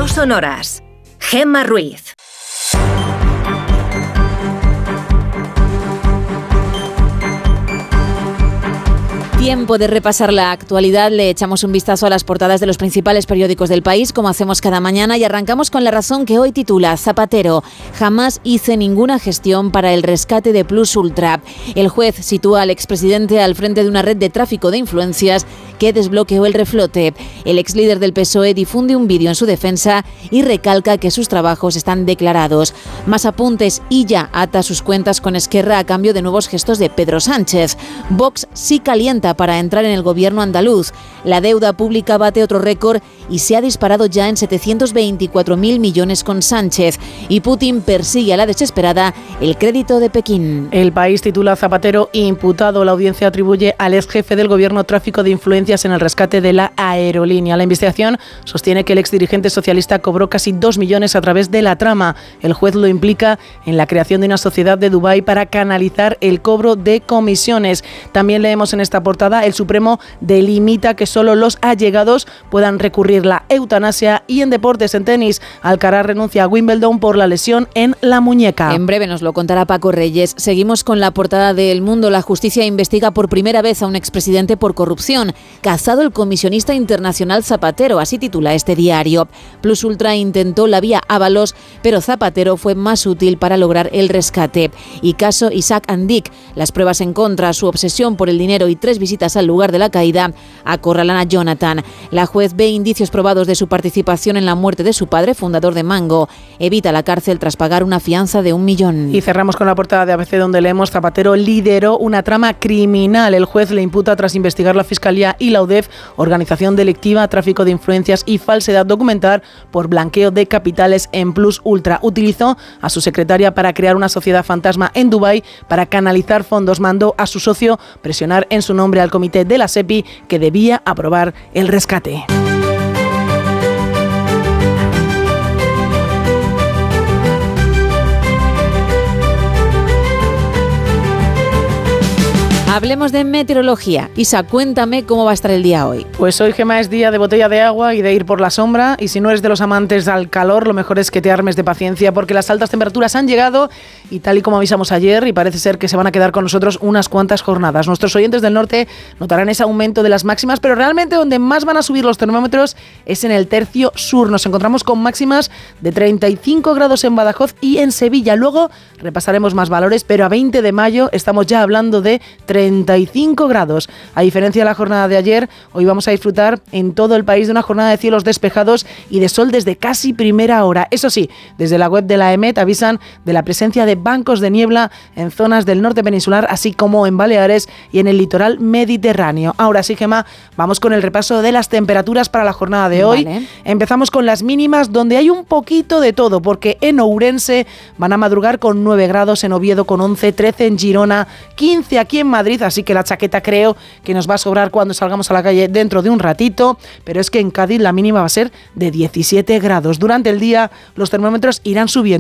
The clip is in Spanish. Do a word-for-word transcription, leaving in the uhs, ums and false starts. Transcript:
No son horas. Gemma Ruiz. Tiempo de repasar la actualidad. Le echamos un vistazo a las portadas de los principales periódicos del país, como hacemos cada mañana, y arrancamos con La Razón, que hoy titula: Zapatero, jamás hice ninguna gestión para el rescate de Plus Ultra. El juez sitúa al expresidente al frente de una red de tráfico de influencias que desbloqueó el reflote. El exlíder del P S O E difunde un vídeo en su defensa y recalca que sus trabajos están declarados. Más apuntes: Illa ata sus cuentas con Esquerra a cambio de nuevos gestos de Pedro Sánchez. Vox sí calienta para entrar en el gobierno andaluz. La deuda pública bate otro récord y se ha disparado ya en setecientos veinticuatro mil millones con Sánchez. Y Putin persigue a la desesperada el crédito de Pekín. El País titula: Zapatero imputado. La audiencia atribuye al ex jefe del gobierno tráfico de influencias en el rescate de la aerolínea. La investigación sostiene que el exdirigente socialista cobró casi dos millones a través de la trama. El juez lo implica en la creación de una sociedad de Dubái para canalizar el cobro de comisiones. También leemos en esta portada: el Supremo delimita que solo los allegados puedan recurrir la eutanasia. Y en deportes, en tenis, Alcaraz renuncia a Wimbledon por la lesión en la muñeca. En breve nos lo contará Paco Reyes. Seguimos con la portada de El Mundo. La justicia investiga por primera vez a un expresidente por corrupción. Cazado el comisionista internacional Zapatero, así titula este diario. Plus Ultra intentó la vía Ábalos, pero Zapatero fue más útil para lograr el rescate. Y caso Isaac Andic. Las pruebas en contra, su obsesión por el dinero y tres visitas al lugar de la caída acorralan a Jonathan. La juez ve indicios probados de su participación en la muerte de su padre, fundador de Mango. Evita la cárcel tras pagar una fianza de un millón. Y cerramos con la portada de A B C, donde leemos: Zapatero lideró una trama criminal. El juez le imputa, tras investigar la Fiscalía y la U D E F, organización delictiva, tráfico de influencias y falsedad documental por blanqueo de capitales en Plus Ultra. Utilizó a su secretaria para crear una sociedad fantasma en Dubái para canalizar fondos. Mandó a su socio presionar en su nombre al comité de la SEPI, que debía aprobar el rescate. Hablemos de meteorología. Isa, cuéntame cómo va a estar el día hoy. Pues hoy, Gemma, es día de botella de agua y de ir por la sombra. Y si no eres de los amantes al calor, lo mejor es que te armes de paciencia, porque las altas temperaturas han llegado y tal y como avisamos ayer, y parece ser que se van a quedar con nosotros unas cuantas jornadas. Nuestros oyentes del norte notarán ese aumento de las máximas, pero realmente donde más van a subir los termómetros es en el tercio sur. Nos encontramos con máximas de treinta y cinco grados en Badajoz y en Sevilla. Luego repasaremos más valores, pero a veinte de mayo estamos ya hablando de treinta y cinco grados. A diferencia de la jornada de ayer, hoy vamos a disfrutar en todo el país de una jornada de cielos despejados y de sol desde casi primera hora. Eso sí, desde la web de la EMET avisan de la presencia de bancos de niebla en zonas del norte peninsular, así como en Baleares y en el litoral mediterráneo. Ahora sí, Gemma, vamos con el repaso de las temperaturas para la jornada de hoy. Vale. Empezamos con las mínimas, donde hay un poquito de todo, porque en Ourense van a madrugar con nueve grados, en Oviedo con once, trece en Girona, quince aquí en Madrid, así que la chaqueta creo que nos va a sobrar cuando salgamos a la calle dentro de un ratito, pero es que en Cádiz la mínima va a ser de diecisiete grados. Durante el día los termómetros irán subiendo.